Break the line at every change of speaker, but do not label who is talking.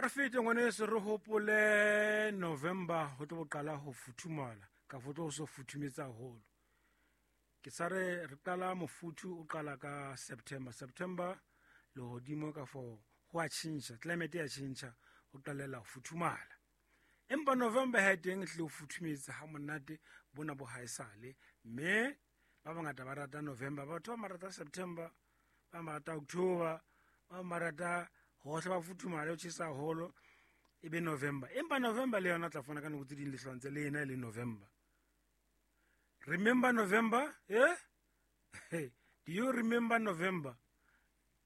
re fete ngwaneso re hopole November ho tlo qala ho futhumala ka fotlo so futhumetsa haholo. Ke sare re qala mofuthu o qala ka September le hodimo ka fo ho a change, climate ya change ho qalela ho futhumala. Empa November ha teng hle ho futhumetsa ha monate bona bo haesale, mme ba bangata ba rata November, batho ba rata September, ba rata October, ba rata hohle ba futhumala o tshisa holo ebe November. Empa November le yona tla fana ka nako tse ding le hlwantse le ena le November. Remember November? Do you remember November?